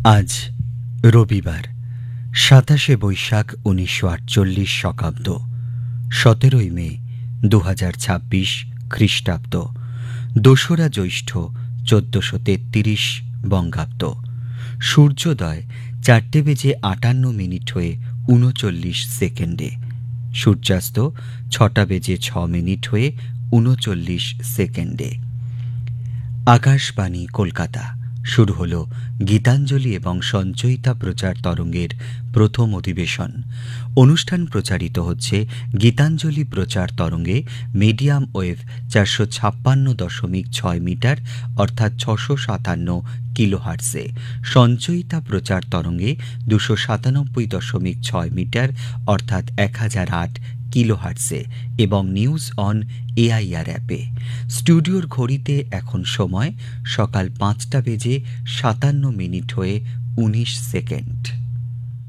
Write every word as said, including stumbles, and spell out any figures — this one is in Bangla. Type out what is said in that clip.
আজ রবিবার সাতাশে বৈশাখ উনিশশো আটচল্লিশ শকাব্দ সতেরোই মে দু হাজার ছাব্বিশ খ্রিস্টাব্দ দোসরা জ্যৈষ্ঠ চোদ্দশো তেত্রিশ বঙ্গাব্দ। সূর্যোদয় চারটে বেজে আটান্ন মিনিট হয়ে উনচল্লিশ সেকেন্ডে, সূর্যাস্ত ছটা বেজে ছ মিনিট হয়ে উনচল্লিশ সেকেন্ডে। আকাশবাণী কলকাতা। শুরু হলো গীতাঞ্জলি এবং সঞ্চয়িতা প্রচার তরঙ্গের প্রথম অধিবেশন। অনুষ্ঠান প্রচারিত হচ্ছে গীতাঞ্জলি প্রচার তরঙ্গে মিডিয়াম ওয়েভ চারশো ছাপ্পান্ন দশমিক ছয় মিটার অর্থাৎ ছশো সাতান্ন কিলোহার্টসে, সঞ্চয়িতা প্রচার তরঙ্গে দুশো সাতানব্বই দশমিক ছয় মিটার অর্থাৎ এক হাজার আট কিলোহার্টসে এবং নিউজ অন এআইআর অ্যাপে। স্টুডিওর ঘড়িতে এখন সময় সকাল পাঁচটা বেজে সাতান্ন মিনিট হয়ে উনিশ সেকেন্ড।